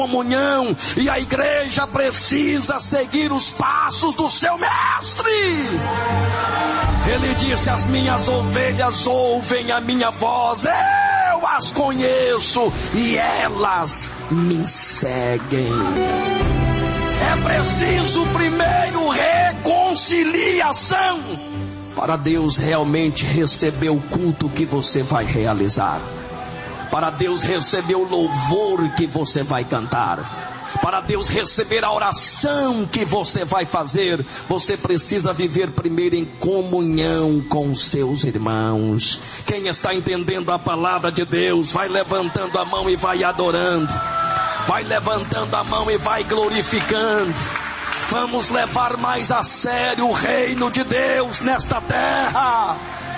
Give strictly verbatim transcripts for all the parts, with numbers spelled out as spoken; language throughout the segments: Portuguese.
comunhão, e a igreja precisa seguir os passos do seu mestre. Ele disse: as minhas ovelhas ouvem a minha voz, eu as conheço e elas me seguem. É preciso primeiro reconciliação para Deus realmente receber o culto que você vai realizar, para Deus receber o louvor que você vai cantar, para Deus receber a oração que você vai fazer. Você precisa viver primeiro em comunhão com seus irmãos. Quem está entendendo a palavra de Deus, vai levantando a mão e vai adorando, vai levantando a mão e vai glorificando. Vamos levar mais a sério o reino de Deus nesta terra.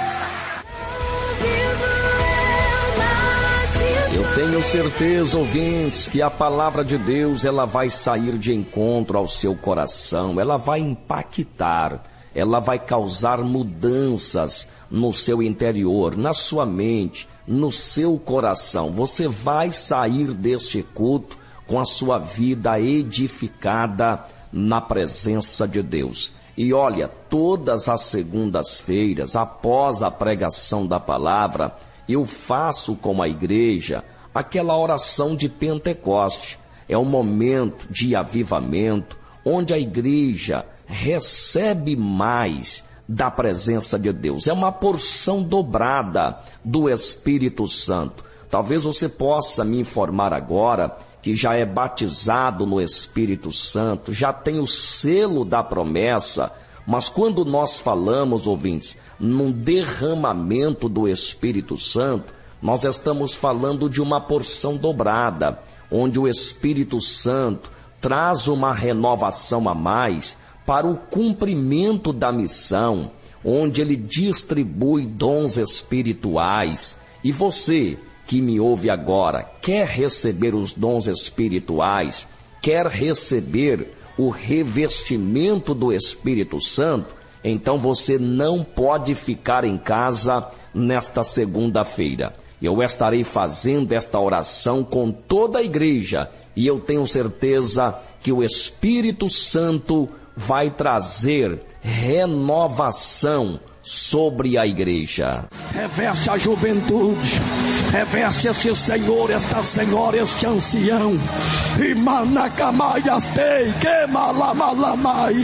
Eu tenho certeza, ouvintes, que a palavra de Deus, ela vai sair de encontro ao seu coração, ela vai impactar, ela vai causar mudanças no seu interior, na sua mente, no seu coração. Você vai sair deste culto com a sua vida edificada na presença de Deus. E olha, todas as segundas-feiras, após a pregação da palavra, eu faço com a igreja aquela oração de Pentecoste. É um momento de avivamento, onde a igreja recebe mais da presença de Deus. É uma porção dobrada do Espírito Santo. Talvez você possa me informar agora que já é batizado no Espírito Santo, já tem o selo da promessa, mas quando nós falamos, ouvintes, num derramamento do Espírito Santo, nós estamos falando de uma porção dobrada, onde o Espírito Santo traz uma renovação a mais para o cumprimento da missão, onde ele distribui dons espirituais. E você que me ouve agora, quer receber os dons espirituais, quer receber o revestimento do Espírito Santo, então você não pode ficar em casa nesta segunda-feira. Eu estarei fazendo esta oração com toda a igreja e eu tenho certeza que o Espírito Santo vai trazer renovação sobre a igreja. Reveste a juventude, reveste este senhor, esta senhora, este ancião. E manacamaiastei, quemalamalamai,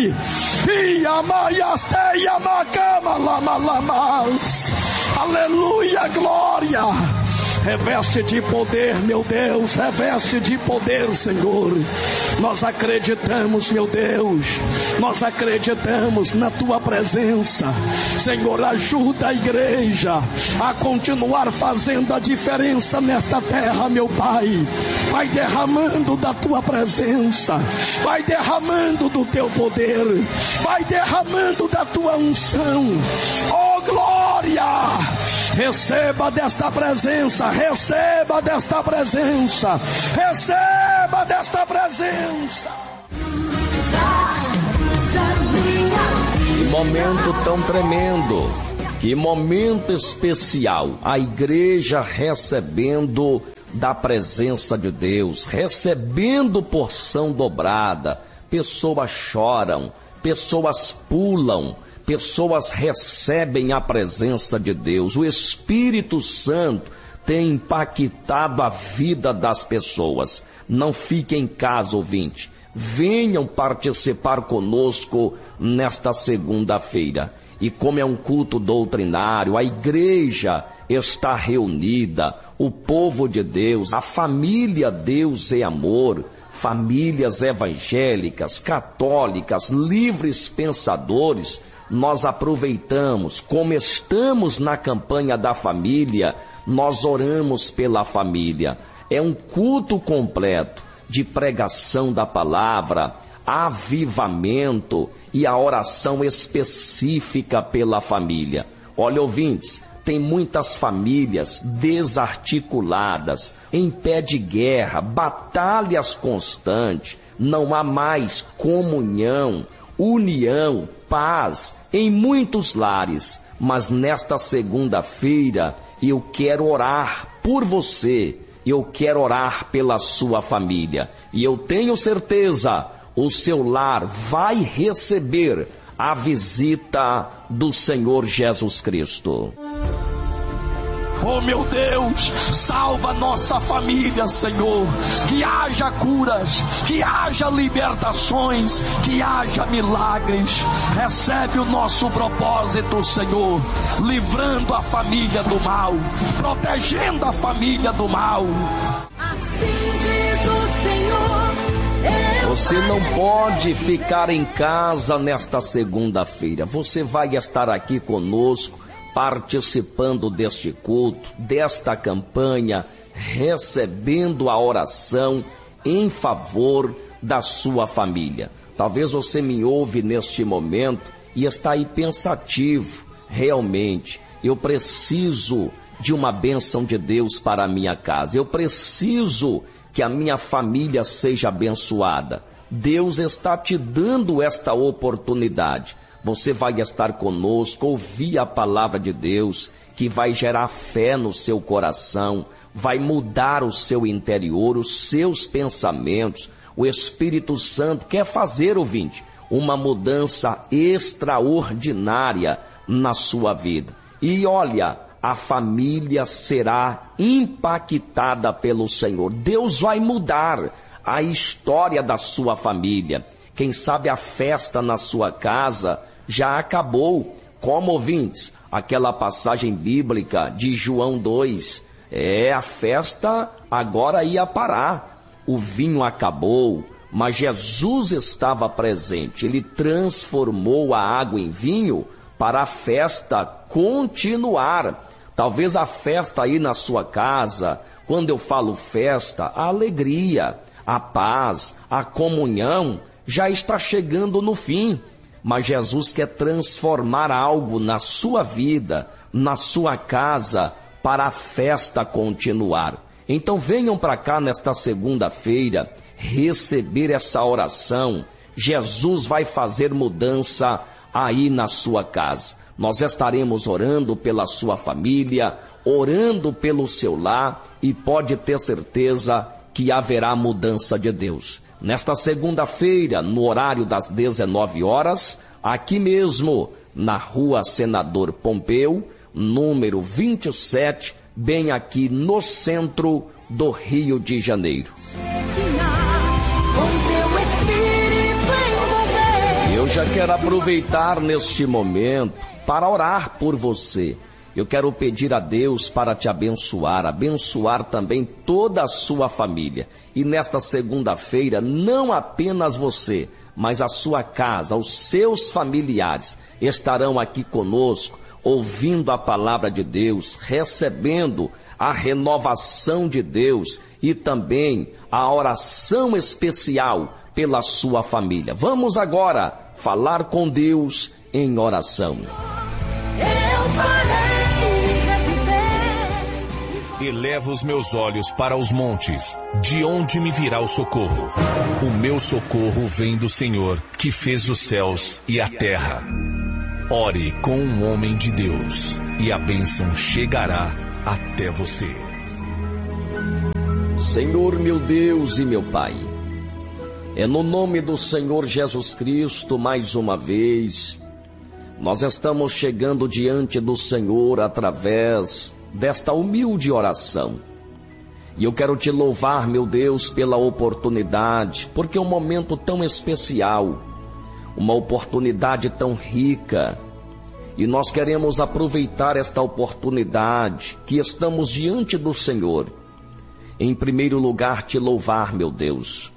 e amaiastei, amacamalamas. Aleluia, glória. Reveste de poder, meu Deus, reveste de poder, Senhor. Nós acreditamos, meu Deus, nós acreditamos na Tua presença. Senhor, ajuda a igreja a continuar fazendo a diferença nesta terra, meu Pai. Vai derramando da Tua presença, vai derramando do Teu poder, vai derramando da Tua unção. Oh, glória! Receba desta presença, receba desta presença, receba desta presença. Que momento tão tremendo, que momento especial, a igreja recebendo da presença de Deus, recebendo porção dobrada. Pessoas choram, pessoas pulam, pessoas recebem a presença de Deus. O Espírito Santo tem impactado a vida das pessoas. Não fiquem em casa, ouvinte. Venham participar conosco nesta segunda-feira. E como é um culto doutrinário, a igreja está reunida, o povo de Deus, a família Deus é amor, famílias evangélicas, católicas, livres pensadores. Nós aproveitamos, como estamos na campanha da família, nós oramos pela família. É um culto completo de pregação da palavra, avivamento e a oração específica pela família. Olha, ouvintes, tem muitas famílias desarticuladas, em pé de guerra, batalhas constantes, não há mais comunhão, união, paz em muitos lares. Mas nesta segunda-feira eu quero orar por você eu quero orar pela sua família. E eu tenho certeza, o seu lar vai receber a visita do Senhor Jesus Cristo. Oh meu Deus, salva nossa família, Senhor, que haja curas, que haja libertações, que haja milagres. Recebe o nosso propósito, Senhor, livrando a família do mal, protegendo a família do mal. Assim diz o Senhor. Você não pode ficar em casa nesta segunda-feira. Você vai estar aqui conosco, participando deste culto, desta campanha, recebendo a oração em favor da sua família. Talvez você me ouve neste momento e está aí pensativo. Realmente, eu preciso de uma bênção de Deus para a minha casa. Eu preciso que a minha família seja abençoada. Deus está te dando esta oportunidade. Você vai estar conosco, ouvir a palavra de Deus, que vai gerar fé no seu coração, vai mudar o seu interior, os seus pensamentos. O Espírito Santo quer fazer, ouvinte, uma mudança extraordinária na sua vida. E olha, a família será impactada pelo Senhor. Deus vai mudar a história da sua família. Quem sabe a festa na sua casa já acabou. Como, ouvintes, aquela passagem bíblica de João dois, é, a festa agora ia parar, o vinho acabou, mas Jesus estava presente, ele transformou a água em vinho para a festa continuar. Talvez a festa aí na sua casa, quando eu falo festa, a alegria, a paz, a comunhão já está chegando no fim. Mas Jesus quer transformar algo na sua vida, na sua casa, para a festa continuar. Então venham para cá nesta segunda-feira, receber essa oração. Jesus vai fazer mudança aí na sua casa. Nós estaremos orando pela sua família, orando pelo seu lar, e pode ter certeza que haverá mudança de Deus. Nesta segunda-feira, no horário das dezenove horas, aqui mesmo, na rua Senador Pompeu, número vinte e sete, bem aqui no centro do Rio de Janeiro. Eu já quero aproveitar neste momento para orar por você. Eu quero pedir a Deus para te abençoar, abençoar também toda a sua família. E nesta segunda-feira, não apenas você, mas a sua casa, os seus familiares estarão aqui conosco, ouvindo a palavra de Deus, recebendo a renovação de Deus e também a oração especial pela sua família. Vamos agora falar com Deus em oração. Eu farei. Elevo os meus olhos para os montes, de onde me virá o socorro? O meu socorro vem do Senhor, que fez os céus e a terra. Ore com um homem de Deus, e a bênção chegará até você. Senhor, meu Deus e meu Pai, é no nome do Senhor Jesus Cristo, mais uma vez, nós estamos chegando diante do Senhor através desta humilde oração. E eu quero te louvar, meu Deus, pela oportunidade, porque é um momento tão especial, uma oportunidade tão rica, e nós queremos aproveitar esta oportunidade que estamos diante do Senhor. Em primeiro lugar, te louvar, meu Deus,